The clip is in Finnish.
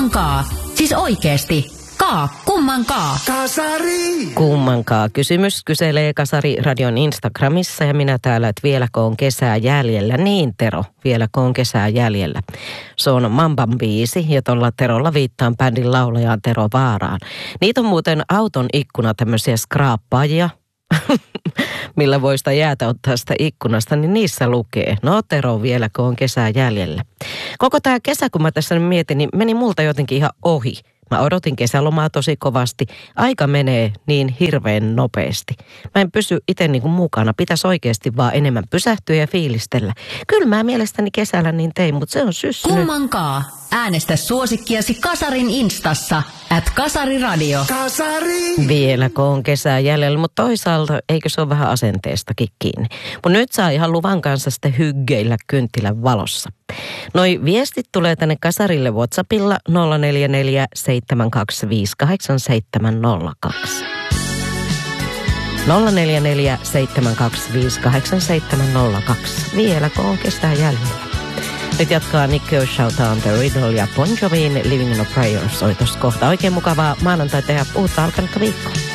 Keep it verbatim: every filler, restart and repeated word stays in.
Kummankaa? Siis oikeesti. Kaa, kummankaa. Kasari! Kummankaa kysymys kyselee Kasari Radion Instagramissa ja minä täällä, että vieläkö on kesää jäljellä. Niin Tero, vieläkö on kesää jäljellä. Se on Mamban biisi ja tuolla Terolla viittaan bändin laulajaan Tero Vaaraan. Niitä on muuten auton ikkuna tämmöisiä skraappaajia, millä voi sitä jäätä ottaa sitä ikkunasta, niin niissä lukee. No Tero, vieläkö on kesää jäljellä. Koko tämä kesä, kun mä tässä mietin, niin meni multa jotenkin ihan ohi. Mä odotin kesälomaa tosi kovasti. Aika menee niin hirveän nopeasti. Mä en pysy itse niin kuin mukana. Pitäisi oikeasti vaan enemmän pysähtyä ja fiilistellä. Kyllä mä mielestäni kesällä niin tein, mutta se on syssy. Kummankaa? Äänestä suosikkiasi Kasarin Instassa. At Kasari Radio. Kasari! Vieläkö on kesää jäljellä, mutta toisaalta eikö se ole vähän asenteestakin kiinni. Mutta nyt saa ihan luvan kanssa sitten hyggeillä kynttilän valossa. Noi viestit tulee tänne Kasarille WhatsAppilla nolla neljä neljä seitsemän kaksi viisi kahdeksan seitsemän nolla kaksi. nolla neljä neljä seitsemän kaksi viisi kahdeksan seitsemän nolla kaksi. Vieläkö on kesää jäljellä? Nyt jatkaa Nick Cave, Shout Down the Riddle ja Bon Jovin Living in a Prayer soitos kohta. Oikein mukavaa maanantaita ja uutta alkanutta viikkoa.